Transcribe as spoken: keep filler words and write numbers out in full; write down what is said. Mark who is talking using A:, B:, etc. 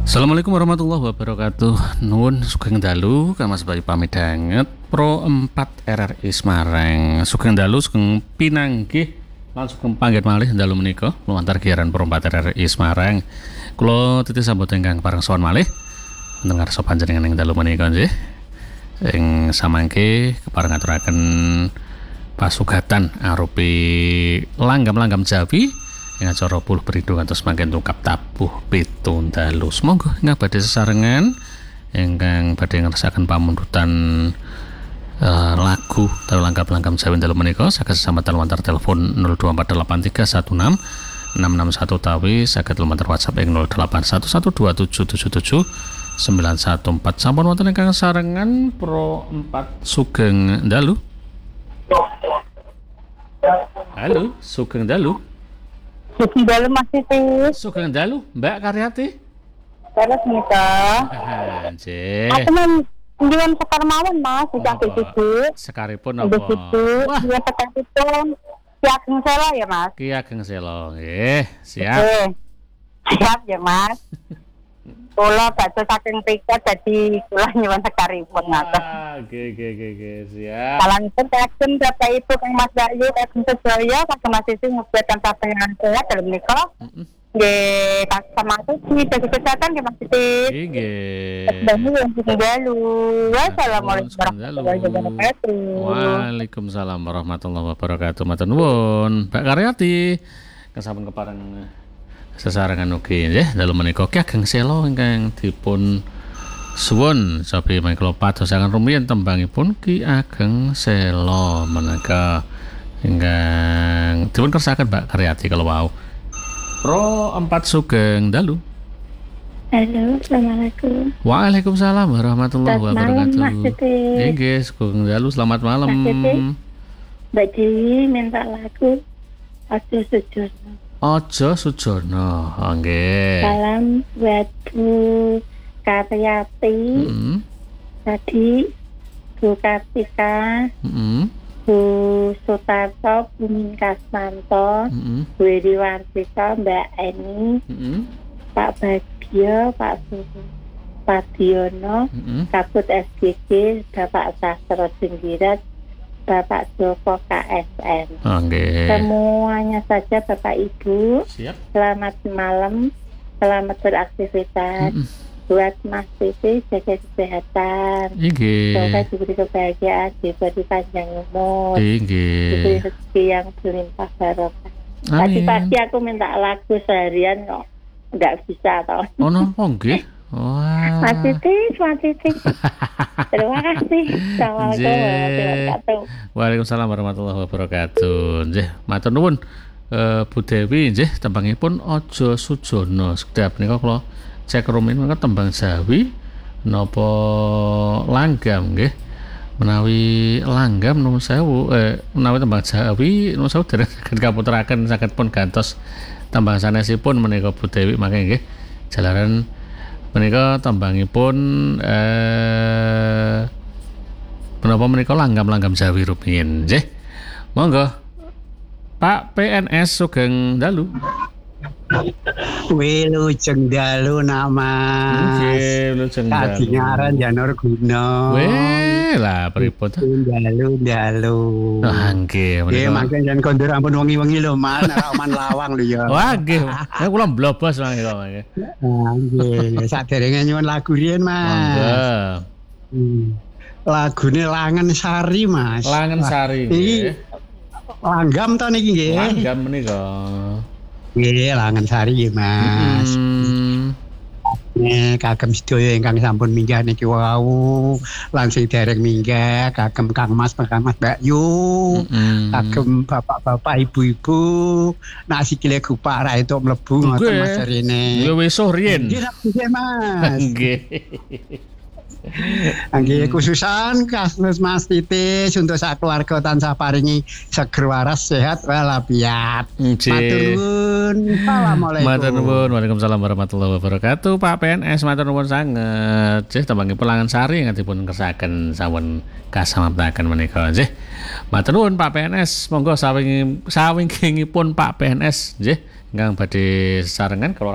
A: Assalamualaikum warahmatullahi wabarakatuh. Nuwun sugeng dalu, Kang Mas Bayu pamit banget. Pro empat R R I Semarang. Sugeng dalu, sugeng pinanggih lan sugeng panggih malih dalu menika lumantar giaran Pro empat R R I Semarang. Kula titih sambut ingkang pareng sowan malih wonten ngarsa panjenengan ing dalu menika nggih. Ing samangke kepareng ngaturaken pasugatan arupi langgam-langgam Jawi ing acara puluh peridu ngantos mangken tungkap tabuh pitu dalu. Monggo ingkang badhe sesarengan ingkang badhe ngrasakaken pamundutan uh, lagu dalu langgam-langgam Jawi dalu menika saged sesamatan lumantar telepon nol dua empat delapan tiga satu enam enam enam satu tawi saged lumantar WhatsApp ing nol delapan satu satu dua tujuh tujuh tujuh sembilan satu empat. Sampun wonten ingkang sarengan Pro empat sugeng dalu. Halo, sugeng dalu.
B: Sugeng dalu Mas Titi.
A: Sugeng dalu, Mbak Karyati.
B: Terus nika.
A: Nggih.
B: Aku men ngirim sekar mawon Mas, dicakik siji.
A: Sekaripun apa?
B: Wah, dia sekaripun Ki Ageng Selo ya Mas.
A: Ki Ageng Selo, nggih, siap.
B: Oke. Siap ya Mas. Kula badhe saking piket dadi kula nyuwun sekaripun ngaten.
A: Nggih, nggih, nggih, nggih, siap.
B: Salangipun kagem Bapak Ibu Kang Mas Bayu Kagem Sedaya kagem Mas Sisi ngubatan sapengan sehat dalam menika.
A: Heeh.
B: Nggih, sama itu jaga kesehatan ya Mas Siti.
A: Nggih.
B: Bangun sugeng dalu. Wassalamualaikum warahmatullahi wabarakatuh.
A: Waalaikumsalam warahmatullahi wabarakatuh. Matur nuwun, Mbak Karyati. Kesampun kepareng sesarengan ugi nggih dalu menika Ki Ageng Selo ingkang dipun suwun sabi mangkula padosaken rumiyin tembangipun Ki Ageng Selo menika ingkang dipun kersakaken Mbak Karyati kalau wau. Pro empat sugeng dalu.
C: Halo, assalamualaikum.
A: Waalaikumsalam warahmatullahi
C: Selamat
A: wabarakatuh.
C: malam, Mas Titi.
A: Nggih, sugeng dalu, selamat malam.
C: Mas Titi. Mbak Dewi minta lagu Ojo Sujono.
A: Ojo Sujono, oh, nggih.
C: Salam buat Bu Karyati,
A: Heeh.
C: tadi Bu Kartika,
A: Heeh.
C: Bu Sutarto, Bu Minkasmanto,
A: Heeh.
C: Bu Iriwartiko, Mbak Eni,
A: Heeh.
C: Pak Bagio, Pak Suhu Padiono,
A: Heeh.
C: Kabut S G G, Bapak Sastro Singgirat, Bapak Joko K S N.
A: Oh, nggih.
C: Semuanya saja Bapak Ibu,
A: Siap.
C: selamat malam, selamat beraktivitas.
A: Heeh.
C: Buat Mas Titi, jaga kesehatan.
A: Nggih.
C: Semoga diberi kebahagiaan, diberi panjang umur, diberi
A: Nggih.
C: rezeki yang berlimpah barokah. Tadi
A: Amin.
C: pagi aku minta lagu seharian kok nggak bisa toh.
A: Oh, napa nggih? Wah.
C: Mas Titi, Mas Titi. Terima kasih. Assalamualaikum warahmatullahi wabarakatuh.
A: Waalaikumsalam warahmatullahi wabarakatuh. Nggih, matur nuwun. Eh, Bu Dewi nggih tembangipun Ojo Sujono. Sedap menika kula cek rumiyin menika tembang Jawi napa langgam nggih. Menawi langgam nuwun sewu eh menawi tembang Jawi nuwun sewu dereng saged kaputeraken saged pun gantos tembang sanesipun menika Bu Dewi mangke nggih. Jalaran menika tembangipun eh menapa menika langgam-langgam Jawi rumiyin nggih. Monggo Pak P N S sugeng dalu.
D: Wilujeng dalu nama
A: Nggih, lujeng dalu.
D: Kadingaran Janur Guna.
A: Weh, lah pripun to?
D: Dalu dalu.
A: Ah, nggih
D: Nggih,
A: menika.
D: mangke jan kondur ampun wengi-wengi lho, Mas, nek oman lawang lho ya.
A: Wah, nggih. Nek kula mblobos mangke kok mangke.
D: Nah, nggih, saderenge nyuwun lagu riyen, Mas.
A: Monggo.
D: Hmm. Lagune Langen Sari, Mas.
A: Langen Sari nggih.
D: Langgam to niki nggih.
A: Langgam menika.
D: Nggih, Langen Sari nggih, Mas.
A: Hmm.
D: Nih, kagem sedaya ingkang sampun minggah niki wau, lan sing dereng minggah kagem Kang Mas, Kang Mas Bayu,
A: Mm.
D: kagem bapak-bapak, ibu-ibu, nak sikile gupak ra entuk mlebu ngoten
A: Nggih.
D: Mas rene.
A: Nggih wesuh riyen.
D: Nggih, nggih, Mas.
A: Nggih.
D: Nggih, khususan kasus Mas Titis untuk sak keluarga tansah paringi seger waras sehat walafiat.
A: Nggih.
D: Matur nuwun. Assalamualaikum.
A: Matur nuwun. Waalaikumsalam warahmatullahi wabarakatuh. Pak P N S matur nuwun sanget. Nggih tembangipun Langen Sari ingkang dipun kersakaken sampun kasamaptaken menika nggih. Matur nuwun Pak P N S. Monggo sawingi sawingkingipun Pak P N S nggih ingkang badhe sarengan kalau